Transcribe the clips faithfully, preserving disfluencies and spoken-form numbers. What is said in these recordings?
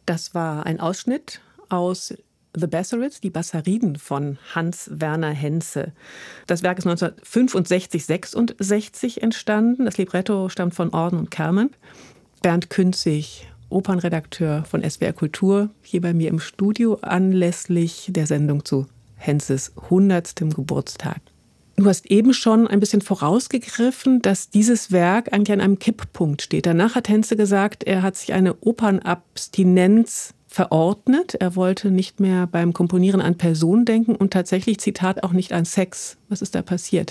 Das war ein Ausschnitt aus The Bassareds, die Bassariden von Hans Werner Henze. Das Werk ist neunzehnhundertfünfundsechzig sechsundsechzig entstanden. Das Libretto stammt von Orden und Kerman. Bernd Künzig, Opernredakteur von S W R Kultur, hier bei mir im Studio anlässlich der Sendung zu Henzes hundertstem Geburtstag. Du hast eben schon ein bisschen vorausgegriffen, dass dieses Werk eigentlich an einem Kipppunkt steht. Danach hat Henze gesagt, er hat sich eine Opernabstinenz verordnet. Er wollte nicht mehr beim Komponieren an Personen denken und tatsächlich, Zitat, auch nicht an Sex. Was ist da passiert?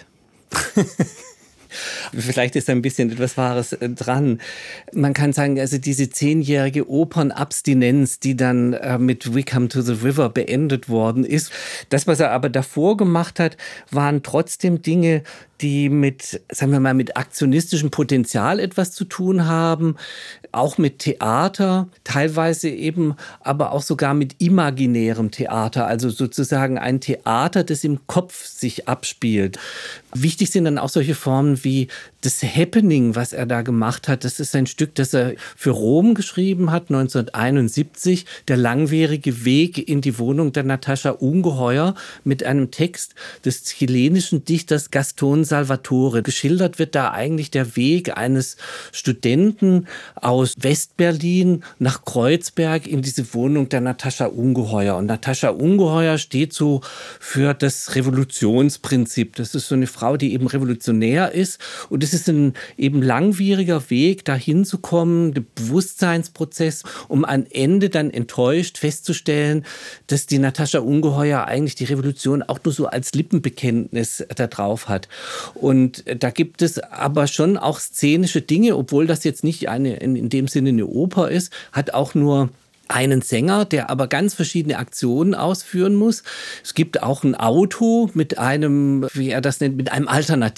Vielleicht ist da ein bisschen etwas Wahres dran. Man kann sagen, also diese zehnjährige Opernabstinenz, die dann äh, mit We Come to the River beendet worden ist. Das, was er aber davor gemacht hat, waren trotzdem Dinge, die mit, sagen wir mal, mit aktionistischem Potenzial etwas zu tun haben, auch mit Theater, teilweise eben, aber auch sogar mit imaginärem Theater, also sozusagen ein Theater, das im Kopf sich abspielt. Wichtig sind dann auch solche Formen wie das Happening, was er da gemacht hat. Das ist ein Stück, das er für Rom geschrieben hat, neunzehnhunderteinundsiebzig, der langwierige Weg in die Wohnung der Natascha Ungeheuer mit einem Text des chilenischen Dichters Gaston Salvatore. Geschildert wird da eigentlich der Weg eines Studenten aus Westberlin nach Kreuzberg in diese Wohnung der Natascha Ungeheuer. Und Natascha Ungeheuer steht so für das Revolutionsprinzip. Das ist so eine Frau, die eben revolutionär ist. Und es ist ein eben langwieriger Weg, dahin zu kommen, der Bewusstseinsprozess, um am Ende dann enttäuscht festzustellen, dass die Natascha Ungeheuer eigentlich die Revolution auch nur so als Lippenbekenntnis da drauf hat. Und da gibt es aber schon auch szenische Dinge, obwohl das jetzt nicht eine, in, in dem Sinne eine Oper ist, hat auch nur einen Sänger, der aber ganz verschiedene Aktionen ausführen muss. Es gibt auch ein Auto mit einem, wie er das nennt, mit einem Alternativ